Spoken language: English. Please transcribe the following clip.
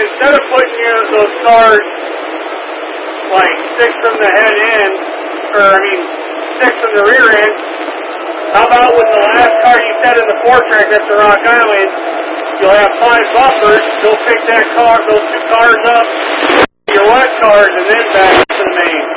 instead of putting those cars like 6 from the head end, or 6 from the rear end, how about with the last car you set in the 4-track at the Rock Island, you'll have 5 bumpers, you'll pick those 2 cars up, your wet cars, and then back to the main.